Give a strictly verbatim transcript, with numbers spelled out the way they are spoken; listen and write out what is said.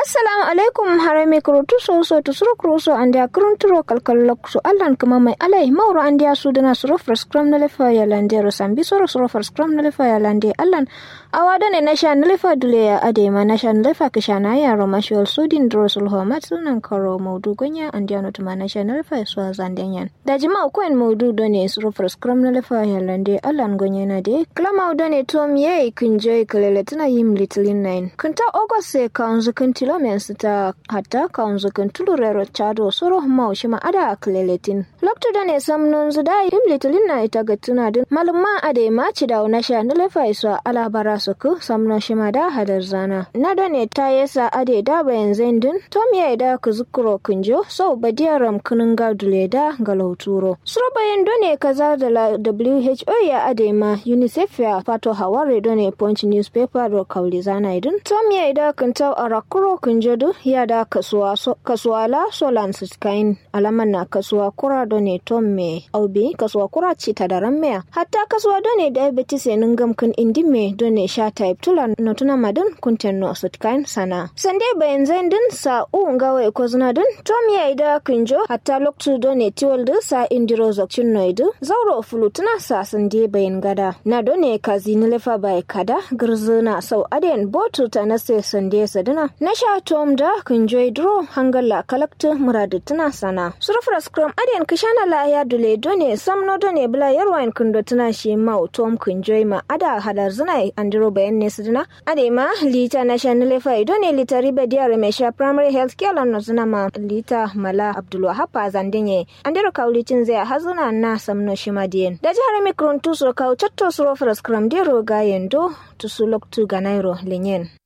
Assalamu alaikum harame kurutu so so to suru kruso andia krunturo kalkalok so allan kuma mai alai mauro andia sudana suru first cram na lefa ya lande rosambi suru suru first cram na lefa ya lande allan awada ne nasha na lefa dule ya adema nasha na lefa kishana ya romashol sudin drosul homat sunan karo maudu gonya andia notuma nasha na lefa so zandenyan da jima ukwen maudu done suru first cram na lefa ya lande allan gonya na de klama udane tom ye kunjoy kalele tana yim little nine kunta ogose kaunzu kunti Kilometers ta hatta kaunzukan tulurero chado soro maushi ma ada kleletin. Lokto da ne samnon zudai im litilin na ita gatuna din malumma ade ma ci da nasha na lefa iso ala barasuku samnon shima da hadar zana. Na da ne ta yesa ade da bayan zendin tom ya da ku zukuro kunjo so badiyaram kunun gadule da galauturo. Suro bayan done kaza da la W H O ya ade ma UNICEF ya fato haware done Punch newspaper do kauli zana idin tom ya da kantau arakuro kunjodu ya da kasuwa so, kasuwa la solan sikain alaman na kasuwa kura done tomme aubi kasuwa kura cita da rammea hatta kasuwa done diabetes enin gamkin indime done sha type tulan notuna madin kuntenno sikain sana sande bayan zendin sa u ngawe kozuna din tomme ya da kunjo hatta loktu done tiwaldu sa indiro zokcin noidu zauro fulutuna sa sande bayan gada na done kazi nilefa bai kada girzuna sau aden botu ta nase sande sadina na sha tom da kunjoy dro hangalla kalakta muradutuna sana surfra scrum adian kishana la ya dule done samno done bla yarwain kundo tuna shi mau tom kunjoy ma ada hadar zunai andiro bayan ne suduna ade ma lita national fa done litari badiare me sha primary health care lan zuna ma lita mala abdul wahab zandenye andiro kaulicin zai hazuna na samno shimadien da jihar mikron tuso kau chatto surfra scrum dero ga yendo tusulok tu ganairo lenyen